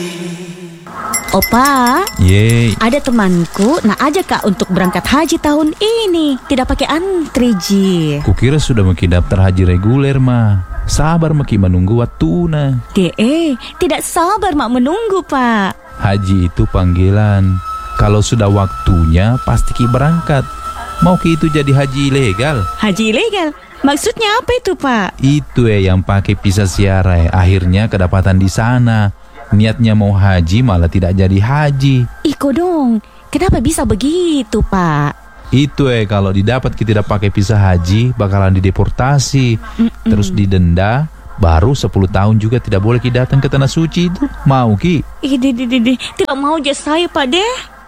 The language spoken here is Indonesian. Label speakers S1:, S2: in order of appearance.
S1: Opa,
S2: Yeay,
S1: ada temanku nak ajak Kak untuk berangkat haji tahun ini. Tidak pakai antri, Ji.
S2: kukira sudah maki daftar haji reguler mah. Sabar maki menunggu waktuna.
S1: Tidak sabar mak menunggu, Pak.
S2: Haji itu panggilan. Kalau sudah waktunya pasti ki berangkat. Mau ki itu jadi haji ilegal?
S1: Haji ilegal? Maksudnya apa itu, Pak?
S2: Itu yang pakai visa ziarah akhirnya kedapatan di sana. Niatnya mau haji malah tidak jadi haji.
S1: Iko dong, kenapa bisa begitu, Pak?
S2: Itu kalau didapat kita tidak pakai visa haji bakalan dideportasi. Terus didenda. Baru 10 tahun juga tidak boleh ki datang ke tanah suci itu. Mau ki?
S1: Tidak mau aja saya, Pak deh.